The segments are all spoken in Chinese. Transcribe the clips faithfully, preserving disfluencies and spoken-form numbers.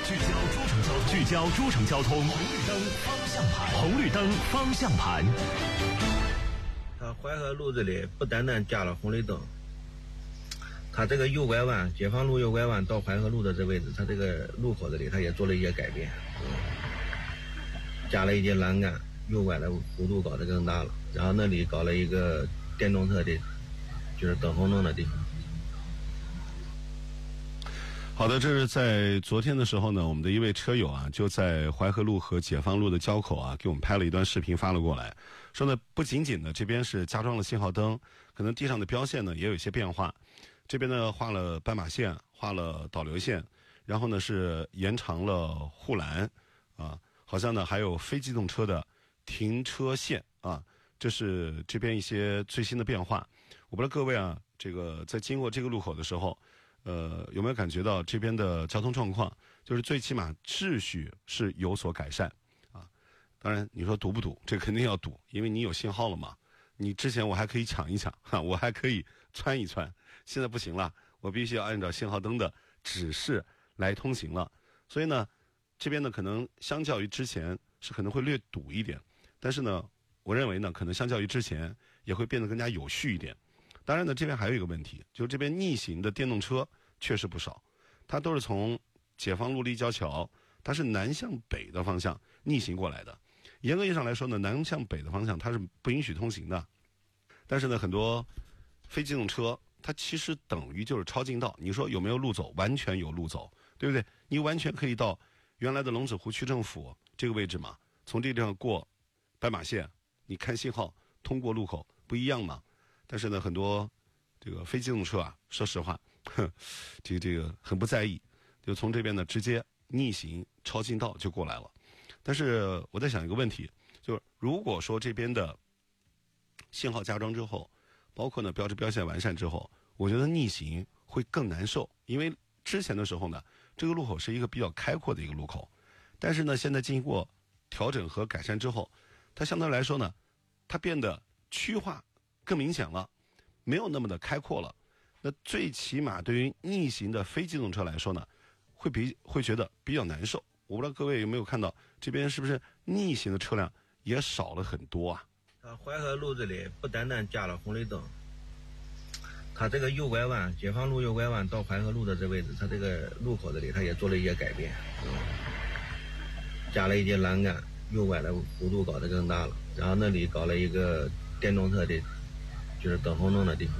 聚焦诸城交通，聚焦诸城交通。红绿灯方向盘，红绿灯方向盘。 它淮河路这里不单单加了红绿灯，它这个右拐弯，解放路右拐弯到淮河路的这位置，它这个路口这里，它也做了一些改变，加了一些栏杆，右拐的弧度搞得更大了，然后那里搞了一个电动车的，就是等红灯的地方。 好的，这是在昨天的时候呢，我们的一位车友啊，就在淮河路和解放路的交口啊，给我们拍了一段视频发了过来，说呢，不仅仅呢这边是加装了信号灯，可能地上的标线呢也有一些变化，这边呢画了斑马线，画了导流线，然后呢是延长了护栏啊，好像呢还有非机动车的停车线啊，这是这边一些最新的变化。我不知道各位啊，这个在经过这个路口的时候。呃，有没有感觉到这边的交通状况，就是最起码秩序是有所改善啊？当然，你说堵不堵？这肯定要堵，因为你有信号了嘛。你之前我还可以抢一抢，哈，我还可以穿一穿，现在不行了，我必须要按照信号灯的指示来通行了。所以呢，这边呢可能相较于之前是可能会略堵一点，但是呢，我认为呢，可能相较于之前也会变得更加有序一点。当然呢，这边还有一个问题，就是这边逆行的电动车确实不少，它都是从解放路立交桥，它是南向北的方向逆行过来的。严格意义上来说呢，南向北的方向它是不允许通行的。但是呢，很多非机动车它其实等于就是超近道。你说有没有路走？完全有路走，对不对？你完全可以到原来的龙子湖区政府这个位置嘛，从这个地方过斑马线，你看信号通过路口不一样嘛。但是呢，很多这个非机动车啊，说实话，呵这个这个很不在意，就从这边呢直接逆行超近道就过来了。但是我在想一个问题，就是如果说这边的信号加装之后，包括呢标志标线完善之后，我觉得逆行会更难受，因为之前的时候呢，这个路口是一个比较开阔的一个路口，但是呢，现在经过调整和改善之后，它相对来说呢，它变得区划更明显了，没有那么的开阔了。那最起码对于逆行的非机动车来说呢，会比会觉得比较难受。我不知道各位有没有看到，这边是不是逆行的车辆也少了很多啊？ 它淮河路这里不单单加了红绿灯，它这个右拐弯，解放路右拐弯到淮河路的这位置，它这个路口这里，它也做了一些改变，嗯、加了一些栏杆，右拐的弧度搞得更大了，然后那里搞了一个电动车的。就是等红灯的地方。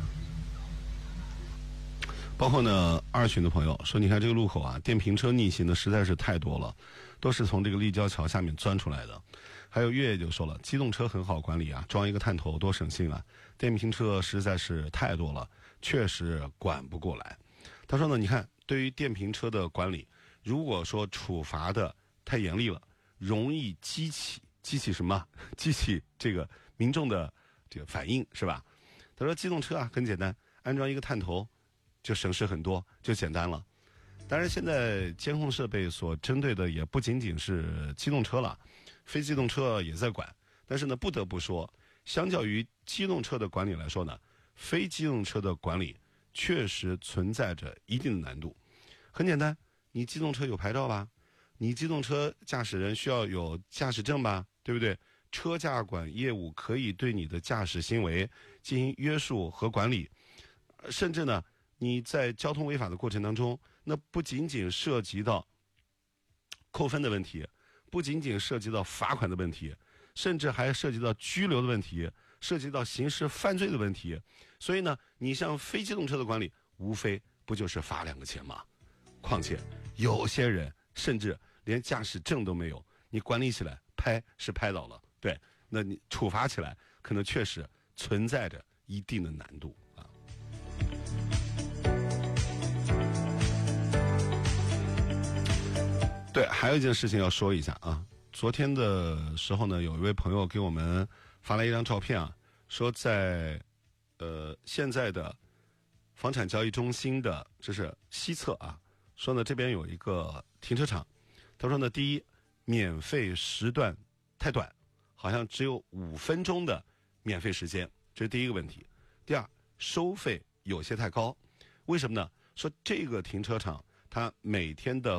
包括呢，二群的朋友说，你看这个路口啊，电瓶车逆行的实在是太多了，都是从这个立交桥下面钻出来的。还有月月就说了，机动车很好管理啊，装一个探头多省心啊，电瓶车实在是太多了，确实管不过来。他说呢，你看对于电瓶车的管理，如果说处罚的太严厉了，容易激起激起什么？激起这个民众的这个反应，是吧？他说机动车啊很简单，安装一个探头就省事很多，就简单了。当然现在监控设备所针对的也不仅仅是机动车了，非机动车也在管。但是呢，不得不说，相较于机动车的管理来说呢，非机动车的管理确实存在着一定的难度。很简单，你机动车有牌照吧？你机动车驾驶人需要有驾驶证吧？对不对？车驾管业务可以对你的驾驶行为进行约束和管理，甚至呢，你在交通违法的过程当中，那不仅仅涉及到扣分的问题，不仅仅涉及到罚款的问题，甚至还涉及到拘留的问题，涉及到刑事犯罪的问题。所以呢，你像非机动车的管理，无非不就是罚两个钱吗？况且有些人甚至连驾驶证都没有，你管理起来拍是拍到了。对，那你处罚起来可能确实存在着一定的难度啊。对，还有一件事情要说一下啊。昨天的时候呢，有一位朋友给我们发来一张照片啊，说在呃现在的房产交易中心的这是西侧啊，说呢这边有一个停车场，他说呢，第一，免费时段太短。好像只有五分钟的免费时间，这是第一个问题。第二，收费有些太高，为什么呢？说这个停车场它每天的